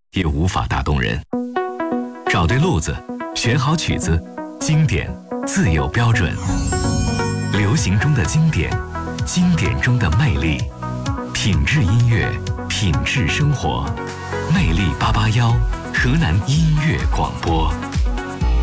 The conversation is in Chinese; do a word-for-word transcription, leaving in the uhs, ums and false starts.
也无法打动人。找对路子，选好曲子，经典自有标准。流行中的经典，经典中的魅力，品质音乐，品质生活。魅力八八幺，河南音乐广播。